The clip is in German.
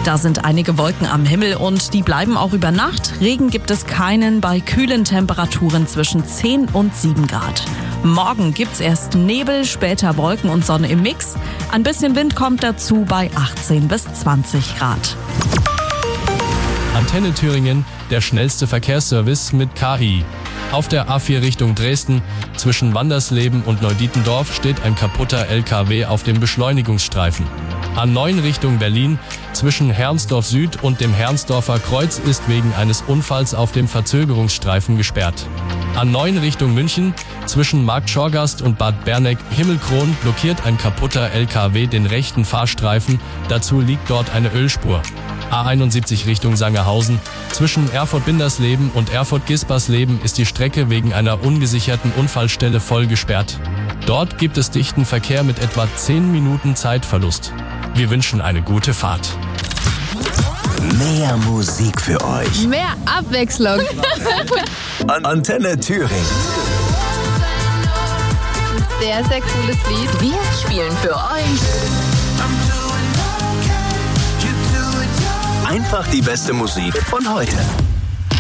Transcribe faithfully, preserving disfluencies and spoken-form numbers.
Da sind einige Wolken am Himmel und die bleiben auch über Nacht. Regen gibt es keinen bei kühlen Temperaturen zwischen zehn und sieben Grad. Morgen gibt's erst Nebel, später Wolken und Sonne im Mix. Ein bisschen Wind kommt dazu bei achtzehn bis zwanzig Grad. Antenne Thüringen, der schnellste Verkehrsservice mit K I. Auf der A vier Richtung Dresden zwischen Wandersleben und Neudietendorf steht ein kaputter L K W auf dem Beschleunigungsstreifen. A neun Richtung Berlin zwischen Herrnsdorf Süd und dem Herrnsdorfer Kreuz ist wegen eines Unfalls auf dem Verzögerungsstreifen gesperrt. A neun Richtung München zwischen Markt Schorgast und Bad Berneck-Himmelkron blockiert ein kaputter L K W den rechten Fahrstreifen, dazu liegt dort eine Ölspur. A einundsiebzig Richtung Sangerhausen zwischen Erfurt-Bindersleben und Erfurt-Gispersleben ist die Strecke wegen einer ungesicherten Unfallstelle voll gesperrt. Dort gibt es dichten Verkehr mit etwa zehn Minuten Zeitverlust. Wir wünschen eine gute Fahrt. Mehr Musik für euch. Mehr Abwechslung. An Antenne Thüringen. Sehr, sehr cooles Lied. Wir spielen für euch Einfach die beste Musik von heute.